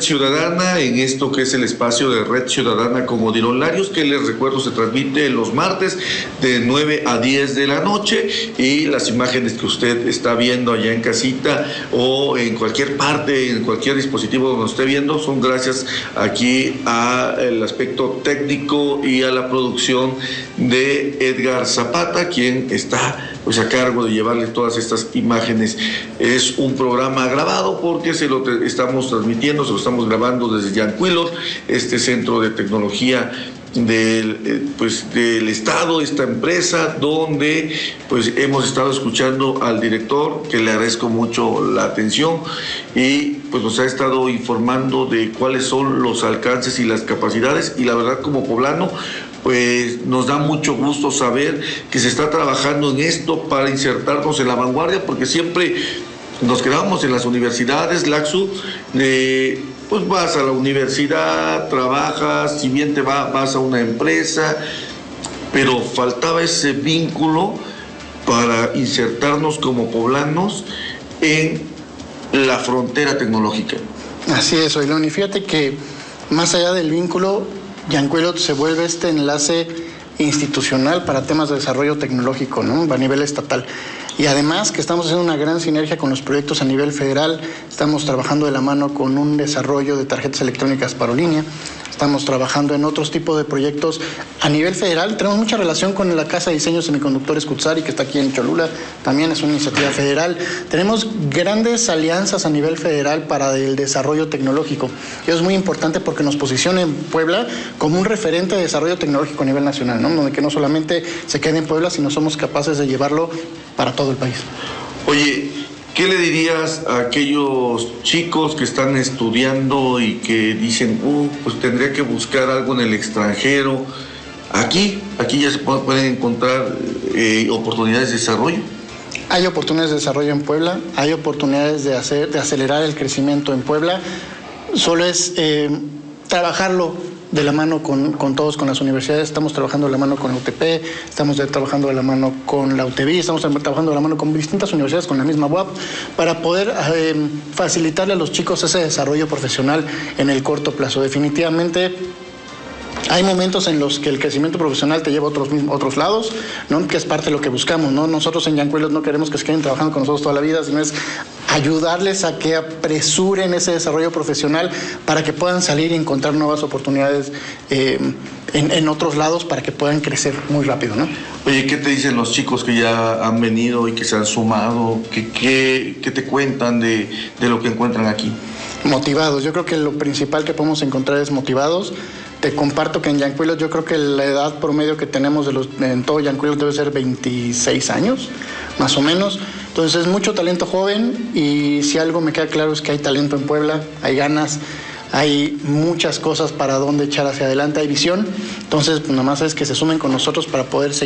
Ciudadana, en esto que es el espacio de Red Ciudadana con Odilon Larios, que les recuerdo se transmite los martes de 9 a 10 de la noche, y las imágenes que usted está viendo allá en casita o en cualquier parte, en cualquier dispositivo donde esté viendo, son gracias aquí al aspecto técnico y a la producción de Edgar Zapata, quien está pues a cargo de llevarles todas estas imágenes. Es un programa grabado porque se lo estamos transmitiendo, se lo estamos grabando desde Yancuilos, este centro de tecnología del Estado, esta empresa donde pues hemos estado escuchando al director, que le agradezco mucho la atención, y pues nos ha estado informando de cuáles son los alcances y las capacidades, y la verdad, como poblano, pues nos da mucho gusto saber que se está trabajando en esto para insertarnos en la vanguardia, porque siempre nos quedamos en las universidades, Laxu, pues vas a la universidad, trabajas, si bien te vas a una empresa, pero faltaba ese vínculo para insertarnos como poblanos en la frontera tecnológica. Así es, Odilon, y fíjate que más allá del vínculo, Yancuilos se vuelve este enlace institucional para temas de desarrollo tecnológico, ¿no?, a nivel estatal. Y además que estamos haciendo una gran sinergia con los proyectos a nivel federal. Estamos trabajando de la mano con un desarrollo de tarjetas electrónicas para línea. Estamos trabajando en otros tipos de proyectos a nivel federal. Tenemos mucha relación con la Casa de Diseño Semiconductores Cutzari, que está aquí en Cholula. También es una iniciativa federal. Tenemos grandes alianzas a nivel federal para el desarrollo tecnológico. Y eso es muy importante porque nos posiciona en Puebla como un referente de desarrollo tecnológico a nivel nacional, ¿no?, donde que no solamente se quede en Puebla, sino somos capaces de llevarlo para todo el país. Oye, ¿qué le dirías a aquellos chicos que están estudiando y que dicen, pues tendría que buscar algo en el extranjero? Aquí ya se pueden encontrar oportunidades de desarrollo. Hay oportunidades de desarrollo en Puebla, hay oportunidades de acelerar el crecimiento en Puebla. Solo es trabajarlo de la mano con todos, con las universidades. Estamos trabajando de la mano con la UTP, estamos trabajando de la mano con la UTV, estamos trabajando de la mano con distintas universidades, con la misma UAP, para poder facilitarle a los chicos ese desarrollo profesional en el corto plazo. Definitivamente hay momentos en los que el crecimiento profesional te lleva a otros lados, ¿no?, que es parte de lo que buscamos, ¿no? Nosotros en Yancuilos no queremos que se queden trabajando con nosotros toda la vida, sino es ayudarles a que apresuren ese desarrollo profesional para que puedan salir y encontrar nuevas oportunidades en otros lados, para que puedan crecer muy rápido, ¿no? Oye, ¿qué te dicen los chicos que ya han venido y que se han sumado? ¿Qué te cuentan de lo que encuentran aquí? Motivados. Yo creo que lo principal que podemos encontrar es motivados. Te comparto que en Yancuilos yo creo que la edad promedio que tenemos en todo Yancuilos debe ser 26 años, más o menos. Entonces es mucho talento joven, y si algo me queda claro es que hay talento en Puebla, hay ganas, hay muchas cosas para dónde echar hacia adelante, hay visión. Entonces, pues, nada más es que se sumen con nosotros para poder seguir